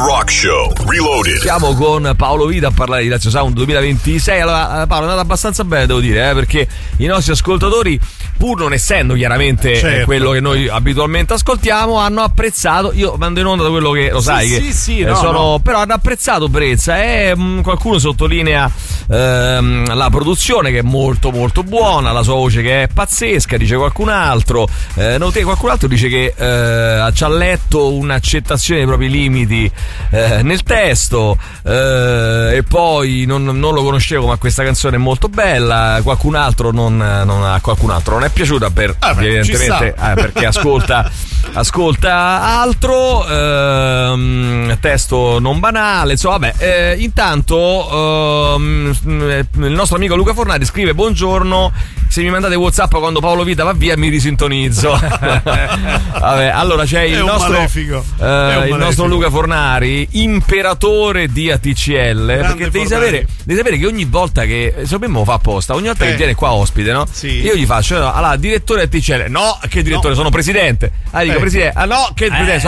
Rock Show Reloaded. Siamo con Paolo Vita a parlare di Lazio Sound 2026. Allora, Paolo, è andata abbastanza bene, devo dire, perché i nostri ascoltatori, pur non essendo chiaramente quello che noi abitualmente ascoltiamo, hanno apprezzato. Io mando in onda da quello che lo sai, però hanno apprezzato Brezza e qualcuno sottolinea la produzione che è molto molto buona, la sua voce che è pazzesca, dice qualcun altro. Qualcun altro dice che ci ha letto un'accettazione dei propri limiti nel testo, e poi non lo conoscevo, ma questa canzone è molto bella. Qualcun altro non è piaciuta evidentemente perché ascolta altro, testo non banale, insomma, vabbè. Intanto il nostro amico Luca Fornari scrive: buongiorno, se mi mandate WhatsApp quando Paolo Vita va via mi risintonizzo. Vabbè, allora c'è il nostro Luca Fornari, imperatore di ATCL, perché devi sapere che ogni volta che lo fa apposta, ogni volta che viene qua ospite, no? Sì. Io gli faccio: allora, direttore ATCL, no, che direttore, sono presidente. Dico presidente, no, che presidente,